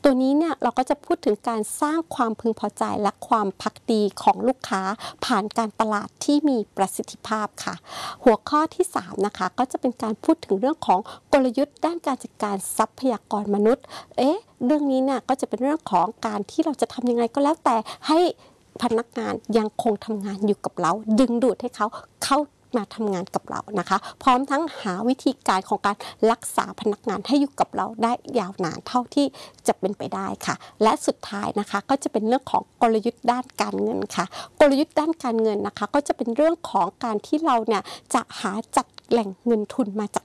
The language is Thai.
ตัวนี้เนี่ยเราก็จะพูดถึงการสร้างความพึงพอใจและความภักดีของลูกค้าผ่านการตลาดที่มีประสิทธิภาพค่ะหัวข้อที่3นะคะก็จะเป็นการพูดถึงเรื่องของกลยุทธ์ด้านการจัดการทรัพยากรมนุษย์เรื่องนี้เนี่ยก็จะเป็นเรื่องของการที่เราจะทำยังไงก็แล้วแต่ให้พนักงานยังคงทำงานอยู่กับเราดึงดูดให้เขาเข้ามาทำงานกับเรานะคะพร้อมทั้งหาวิธีการของการรักษาพนักงานให้อยู่กับเราได้ยาวนานเท่าที่จะเป็นไปได้ค่ะและสุดท้ายนะคะก็จะเป็นเรื่องของกลยุทธ์ด้านการเงินค่ะกลยุทธ์ด้านการเงินนะคะก็จะเป็นเรื่องของการที่เราเนี่ยจะหาจัดแหล่งเงินทุนมาจาก